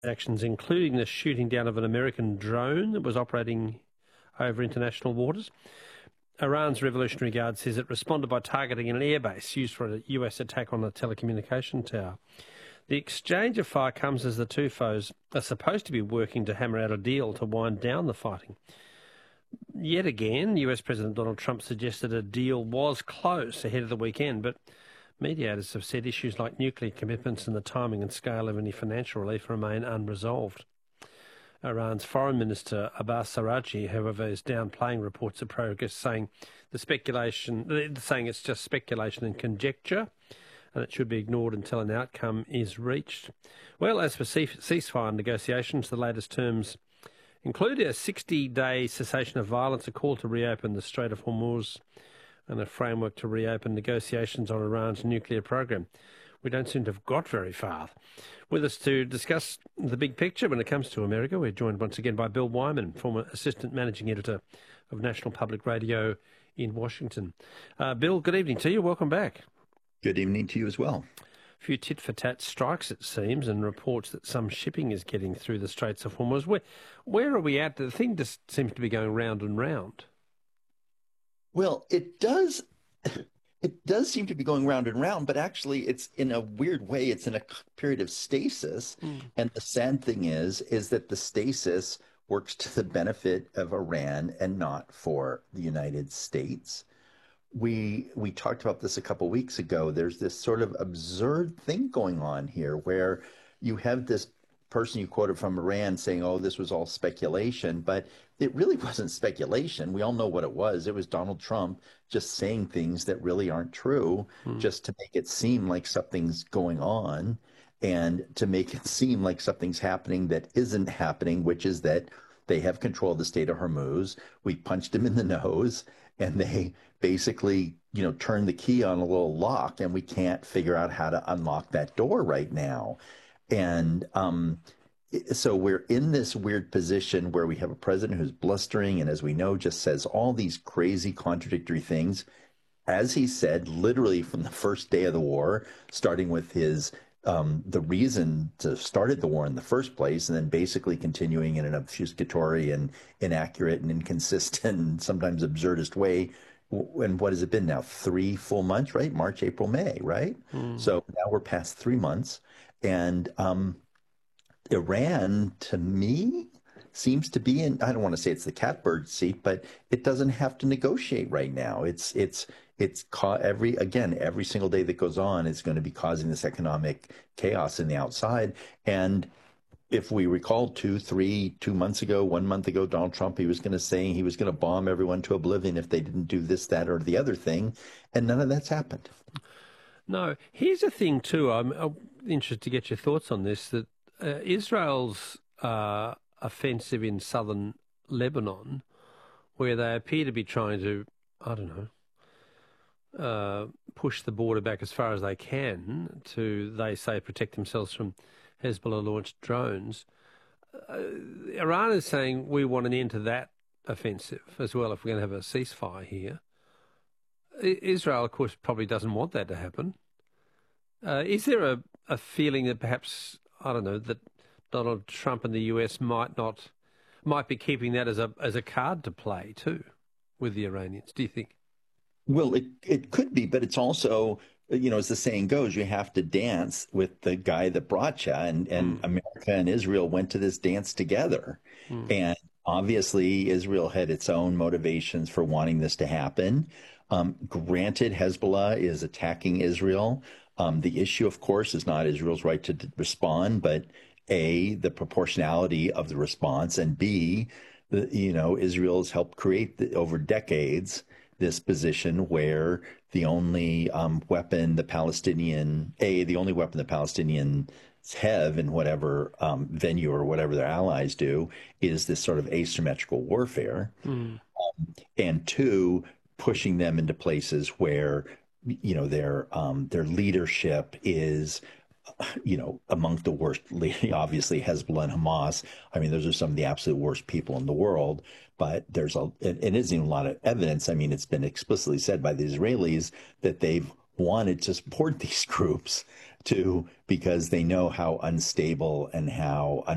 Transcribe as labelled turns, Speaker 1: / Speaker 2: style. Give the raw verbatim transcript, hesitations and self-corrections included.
Speaker 1: actions, including the shooting down of an American drone that was operating over international waters. Iran's Revolutionary Guard says it responded by targeting an airbase used for a U S attack on a telecommunication tower. The exchange of fire comes as the two foes are supposed to be working to hammer out a deal to wind down the fighting. Yet again, U S President Donald Trump suggested a deal was close ahead of the weekend, but mediators have said issues like nuclear commitments and the timing and scale of any financial relief remain unresolved. Iran's Foreign Minister Abbas Araghchi, however, is downplaying reports of progress, saying the speculation, saying it's just speculation and conjecture, and it should be ignored until an outcome is reached. Well, as for ceasefire negotiations, the latest terms include a sixty-day cessation of violence, a call to reopen the Strait of Hormuz, and a framework to reopen negotiations on Iran's nuclear program. We don't seem to have got very far. With us to discuss the big picture when it comes to America, we're joined once again by Bill Wyman, former Assistant Managing Editor of National Public Radio in Washington. Uh, Bill, good evening to you. Welcome back.
Speaker 2: Good evening to you as well.
Speaker 1: A few tit-for-tat strikes, it seems, and reports that some shipping is getting through the Straits of Hormuz. Where, where are we at? The thing just seems to be going round and round.
Speaker 2: Well, it does... It does seem to be going round and round, but actually it's in a weird way, it's in a period of stasis. Mm. And the sad thing is, is that the stasis works to the benefit of Iran and not for the United States. We we talked about this a couple of weeks ago. There's this sort of absurd thing going on here where you have this person you quoted from Iran saying, oh, this was all speculation, but it really wasn't speculation. We all know what it was. It was Donald Trump just saying things that really aren't true, hmm. just to make it seem like something's going on and to make it seem like something's happening that isn't happening, which is that they have control of the Strait of Hormuz. We punched them in the nose and they basically, you know, turned the key on a little lock and we can't figure out how to unlock that door right now. And um, so we're in this weird position where we have a president who's blustering and, as we know, just says all these crazy contradictory things. As he said, literally from the first day of the war, starting with his um, the reason to started the war in the first place, and then basically continuing in an obfuscatory and inaccurate and inconsistent and sometimes absurdist way. And what has it been now? Three full months, right? March, April, May, right? Mm. So now we're past three months. And um, Iran, to me, seems to be in, I don't want to say it's the catbird seat, but it doesn't have to negotiate right now. It's, it's, it's ca- every, again, every single day that goes on is going to be causing this economic chaos in the outside. And if we recall two, three, two months ago, one month ago, Donald Trump, he was going to say he was going to bomb everyone to oblivion if they didn't do this, that, or the other thing. And none of that's happened.
Speaker 1: No. Here's a thing, too. I'm, I'm interested to get your thoughts on this, that uh, Israel's uh, offensive in southern Lebanon, where they appear to be trying to, I don't know, uh, push the border back as far as they can to, they say, protect themselves from Hezbollah-launched drones. Uh, Iran is saying we want an end to that offensive as well if we're going to have a ceasefire here. I- Israel, of course, probably doesn't want that to happen. Uh, is there a, a feeling that perhaps, I don't know, that Donald Trump and the U S might not, might be keeping that as a as a card to play too with the Iranians, do you think?
Speaker 2: Well, it, it could be, but it's also, you know, as the saying goes, you have to dance with the guy that brought you. And, and mm. America and Israel went to this dance together. Mm. And obviously, Israel had its own motivations for wanting this to happen. Um, granted, Hezbollah is attacking Israel. Um, the issue, of course, is not Israel's right to d- respond, but A, the proportionality of the response, and B, the, you know, Israel's helped create the, over decades this position where the only um, weapon the Palestinian, A, the only weapon the Palestinians have in whatever um, venue or whatever their allies do is this sort of asymmetrical warfare. Mm. Um, and two, pushing them into places where, you know, their um, their leadership is, you know, among the worst, obviously Hezbollah and Hamas. I mean, those are some of the absolute worst people in the world. But there's a, it, it isn't even a lot of evidence. I mean, it's been explicitly said by the Israelis that they've wanted to support these groups to, because they know how unstable and how